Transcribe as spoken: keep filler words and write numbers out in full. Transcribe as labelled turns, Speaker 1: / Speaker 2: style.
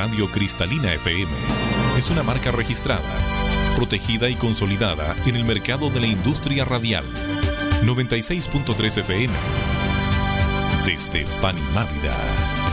Speaker 1: Radio Cristalina F M es una marca registrada, protegida y consolidada en el mercado de la industria radial. noventa y seis punto tres F M desde Panimávida.